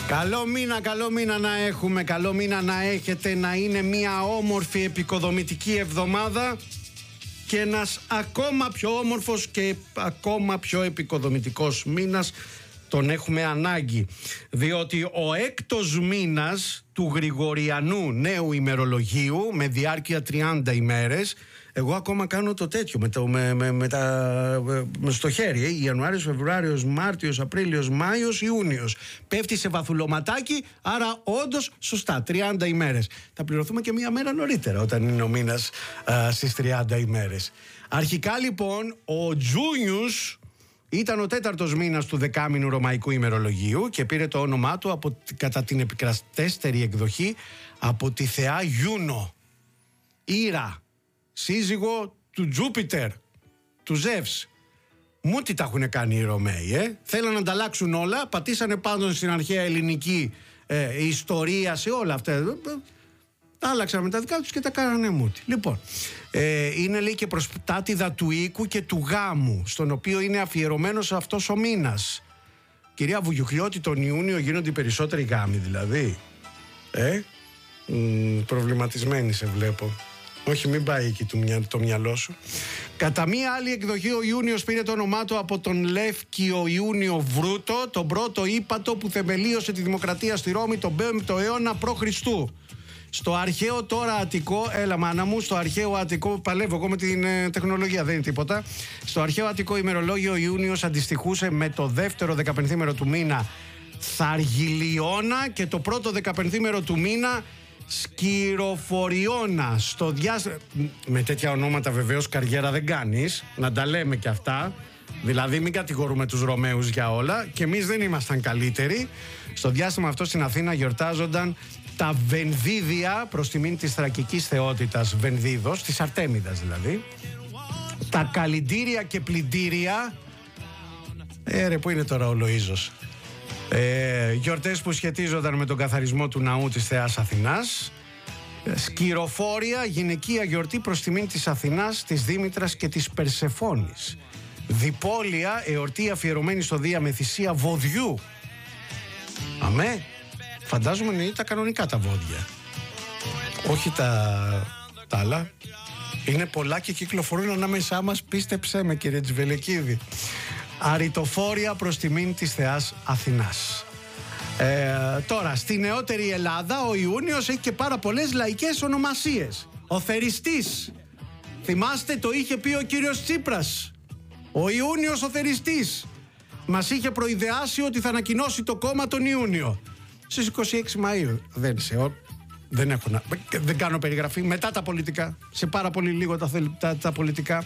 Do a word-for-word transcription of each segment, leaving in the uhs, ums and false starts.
Καλό μήνα, καλό μήνα να έχουμε, καλό μήνα να έχετε, να είναι μια όμορφη επικοδομητική εβδομάδα και ένας ακόμα πιο όμορφος και ακόμα πιο επικοδομητικός μήνας. Τον έχουμε ανάγκη, διότι ο έκτος μήνας του Γρηγοριανού νέου ημερολογίου με διάρκεια τριάντα ημέρες, εγώ ακόμα κάνω το τέτοιο με, το, με, με, με τα, με στο χέρι, ε, Ιανουάριος, Φεβρουάριος, Μάρτιος, Απρίλιος, Μάιος, Ιούνιος. Πέφτει σε βαθουλωματάκι, άρα όντως σωστά, τριάντα ημέρες. Θα πληρωθούμε και μία μέρα νωρίτερα όταν είναι ο μήνας α, στις τριάντα ημέρες. Αρχικά λοιπόν ο Τζούνιους ήταν ο τέταρτος μήνας του δεκάμηνου ρωμαϊκού ημερολογίου και πήρε το όνομά του από, κατά την επικρατέστερη εκδοχή από τη θεά Γιούνο, Ήρα, σύζυγο του Τζούπιτερ, του Ζεύς. Μου τι τα έχουν κάνει οι Ρωμαίοι, ε? Θέλαν να ανταλλάξουν όλα, πατήσανε πάνω στην αρχαία ελληνική ε, ιστορία, σε όλα αυτά. Τα άλλαξαν με τα δικά τους και τα κάνανε μούτι. Λοιπόν, ε, είναι λέει και προσπτάτηδα του οίκου και του γάμου, στον οποίο είναι αφιερωμένος αυτός ο μήνας. Κυρία Βουγιουκλιώτη, τον Ιούνιο γίνονται οι περισσότεροι γάμοι δηλαδή. Ε, μ, προβληματισμένη σε βλέπω. Όχι, μην πάει εκεί το μυαλό σου. Κατά μία άλλη εκδοχή, ο Ιούνιος πήρε το όνομά του από τον Λεύκιο Ιούνιο Βρούτο, τον πρώτο ύπατο που θεμελίωσε τη δημοκρατία στη Ρώμη τον πέμπτο αιώνα προ Χριστού. Στο αρχαίο τώρα Αττικό, έλα μάνα μου, στο αρχαίο Αττικό, παλεύω εγώ με την ε, τεχνολογία, δεν είναι τίποτα. Στο αρχαίο Αττικό ημερολόγιο ο Ιούνιος αντιστοιχούσε με το δεύτερο δεκαπενθήμερο του μήνα Θαργιλιώνα και το πρώτο δεκαπενθήμερο του μήνα Σκυροφοριώνα. Στο διάστημα. Με τέτοια ονόματα βεβαίως καριέρα δεν κάνεις, να τα λέμε και αυτά. Δηλαδή μην κατηγορούμε τους Ρωμαίους για όλα, και εμείς δεν ήμασταν καλύτεροι. Στο διάστημα αυτό στην Αθήνα γιορτάζονταν τα Βενδίδια προς τιμήν της θρακικής θεότητας Βενδίδος, της Αρτέμιδας δηλαδή. Τα Καλλιντήρια και Πλυντήρια. Ε ρε, πού είναι τώρα ο Λοΐζος? Ε, γιορτές που σχετίζονταν με τον καθαρισμό του ναού της θεάς Αθηνάς. Σκυροφόρια, γυναικεία γιορτή προς τιμήν της Αθηνάς, της Δήμητρας και της Περσεφόνης. Διπόλια, εορτή αφιερωμένη στο Δία με θυσία βοδιού. Αμέ, φαντάζομαι είναι τα κανονικά τα βόδια, όχι τα, τα άλλα. Είναι πολλά και κυκλοφορούν ανάμεσά μας, πίστεψέ με κύριε Τζιβελεκίδη. Αριτοφόρια προς τιμήν της θεάς Αθηνάς. ε, Τώρα στη νεότερη Ελλάδα ο Ιούνιος έχει και πάρα πολλές λαϊκές ονομασίες. Ο Θεριστής, θυμάστε το είχε πει ο κύριος Τσίπρας. Ο Ιούνιος ο Θεριστής μας είχε προειδεάσει ότι θα ανακοινώσει το κόμμα τον Ιούνιο. Στις είκοσι έξι Μαΐου. Δεν σε δεν, έχω να, δεν κάνω περιγραφή. Μετά τα πολιτικά, σε πάρα πολύ λίγο τα, τα, τα πολιτικά.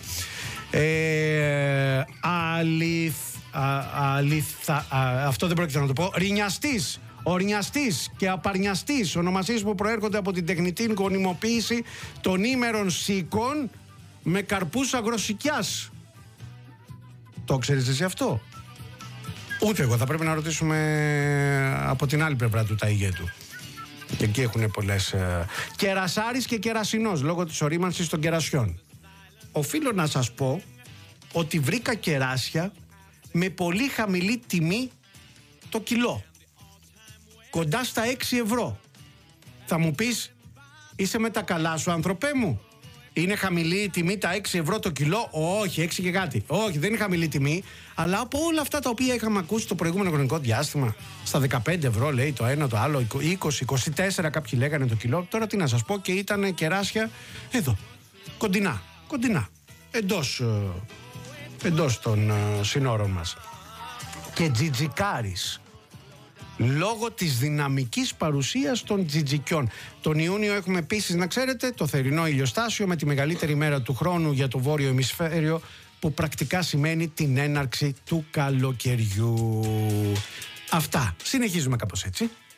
ε, αληθ, α, αληθα, α, Αυτό δεν πρόκειται να το πω. Ρινιαστής, ορνιαστής και απαρνιαστής, ονομασίες που προέρχονται από την τεχνητή γονιμοποίηση των ήμερων σίκων με καρπούς αγροσικιάς. Το ξέρεις εσύ αυτό? Ούτε εγώ. Θα πρέπει να ρωτήσουμε από την άλλη πλευρά του ταΐγετου. Και εκεί έχουν πολλές. Ε... Κερασάρης και κερασινός, λόγω της ορίμανσης των κερασιών. Οφείλω να σας πω ότι βρήκα κεράσια με πολύ χαμηλή τιμή το κιλό. Κοντά στα έξι ευρώ. Θα μου πεις, είσαι με τα καλά σου άνθρωπέ μου? Είναι χαμηλή η τιμή τα έξι ευρώ το κιλό? Όχι, έξι και κάτι. Όχι, δεν είναι χαμηλή τιμή. Αλλά από όλα αυτά τα οποία είχαμε ακούσει το προηγούμενο χρονικό διάστημα, στα δεκαπέντε ευρώ λέει το ένα, το άλλο, είκοσι, είκοσι τέσσερα κάποιοι λέγανε το κιλό. Τώρα τι να σας πω, και ήταν κεράσια εδώ, κοντινά, κοντινά, εντός, εντός των συνόρων μας. Και τζιτζικάρης, λόγω της δυναμικής παρουσίας των τζιτζικιών. Τον Ιούνιο έχουμε επίσης, να ξέρετε, το θερινό ηλιοστάσιο με τη μεγαλύτερη μέρα του χρόνου για το βόρειο ημισφαίριο, που πρακτικά σημαίνει την έναρξη του καλοκαιριού. Αυτά. Συνεχίζουμε κάπως έτσι.